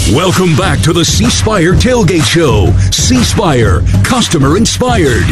Welcome back to the C Spire Tailgate Show. C Spire, customer inspired.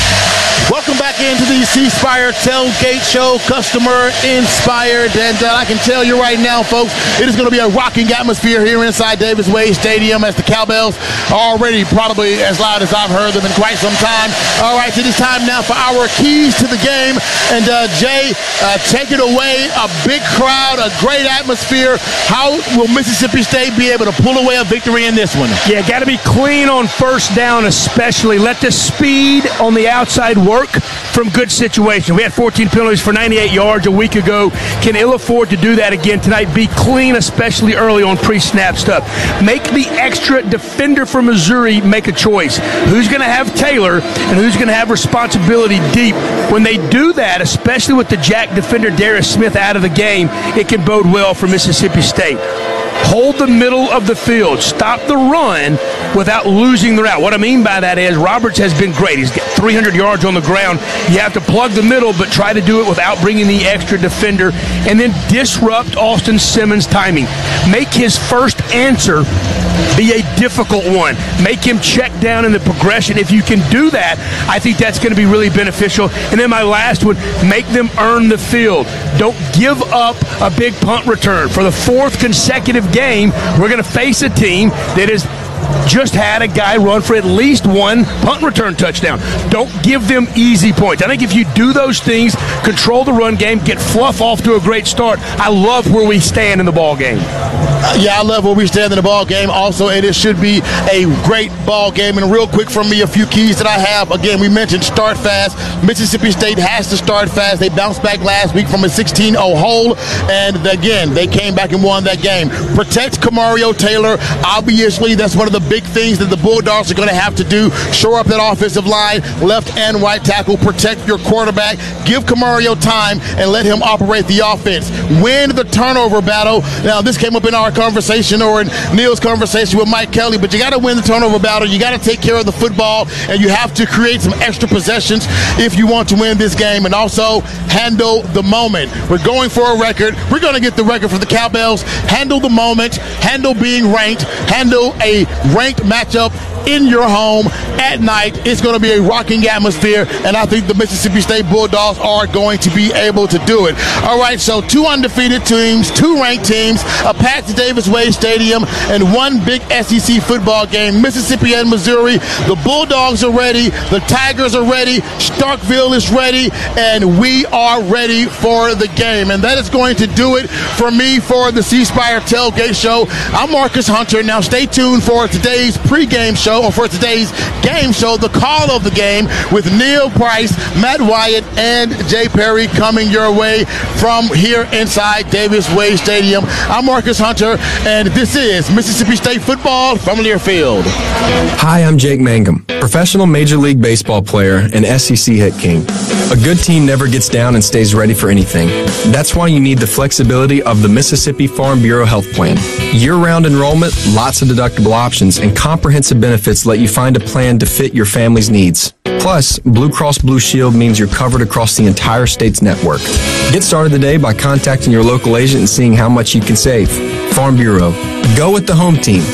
Welcome back into the C Spire Tailgate Show, customer inspired. And I can tell you right now, folks, it is going to be a rocking atmosphere here inside Davis Wade Stadium as the cowbells are already probably as loud as I've heard them in quite some time. All right, it is time now for our keys to the game. And Jay, take it away. A big crowd, a great atmosphere. How will Mississippi State be able to pull away a victory in this one? Yeah, got to be clean on first down especially. Let the speed on the outside work from good situations. We had 14 penalties for 98 yards a week ago. Can ill afford to do that again tonight. Be clean, especially early on pre-snap stuff. Make the extra defender for Missouri make a choice. Who's going to have Taylor and who's going to have responsibility deep? When they do that, especially with the Jack defender Darius Smith out of the game, it can bode well for Mississippi State. Hold the middle of the field. Stop the run without losing the route. What I mean by that is Roberts has been great. He's got 300 yards on the ground. You have to plug the middle, but try to do it without bringing the extra defender. And then disrupt Austin Simmons' timing. Make his first answer be a difficult one. Make him check down in the progression. If you can do that, I think that's going to be really beneficial. And then my last one, make them earn the field. Don't give up a big punt return. For the fourth consecutive game, we're going to face a team that has just had a guy run for at least one punt return touchdown. Don't give them easy points. I think if you do those things, control the run game, get Fluff off to a great start, I love where we stand in the ball game. Yeah, I love where we stand in the ball game. Also, and it should be a great ball game. And real quick from me, a few keys that I have. Again, we mentioned start fast. Mississippi State has to start fast. They bounced back last week from a 16-0 hole, and again, they came back and won that game. Protect Kamario Taylor. Obviously, that's one of the big things that the Bulldogs are going to have to do. Shore up that offensive line, left and right tackle. Protect your quarterback. Give Kamario time and let him operate the offense. Win the turnover battle. Now, this came up in our conversation or in Neil's conversation with Mike Kelly, but you got to win the turnover battle. You got to take care of the football, and you have to create some extra possessions if you want to win this game, and also handle the moment. We're going for a record. We're going to get the record for the Cowbells. Handle the moment, handle being ranked, handle a ranked matchup in your home at night. It's going to be a rocking atmosphere, and I think the Mississippi State Bulldogs are going to be able to do it. All right, so 2 undefeated teams, 2 ranked teams, a packed Davis Wade Stadium, and 1 big SEC football game. Mississippi and Missouri. The Bulldogs are ready. The Tigers are ready. Starkville is ready, and we are ready for the game. And that is going to do it for me for the C Spire Tailgate Show. I'm Marcus Hunter. Now stay tuned for today's pregame show, or for today's game show, the call of the game with Neil Price, Matt Wyatt, and Jay Perry coming your way from here inside Davis Wade Stadium. I'm Marcus Hunter, and this is Mississippi State football from Learfield. Hi, I'm Jake Mangum, professional Major League Baseball player and SEC hit king. A good team never gets down and stays ready for anything. That's why you need the flexibility of the Mississippi Farm Bureau Health Plan. Year-round enrollment, lots of deductible options, and comprehensive benefits let you find a plan to fit your family's needs. Plus, Blue Cross Blue Shield means you're covered across the entire state's network. Get started today by contacting your local agent and seeing how much you can save. Farm Bureau. Go with the home team.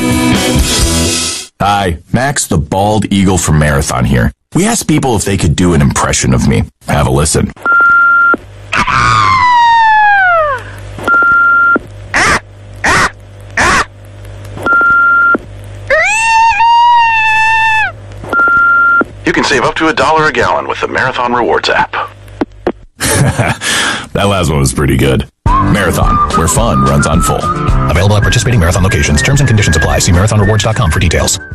Hi, Max the Bald Eagle from Marathon here. We asked people if they could do an impression of me. Have a listen. You can save up to $1 a gallon with the Marathon Rewards app. That last one was pretty good. Marathon, where fun runs on full. Available at participating Marathon locations. Terms and conditions apply. See marathonrewards.com for details.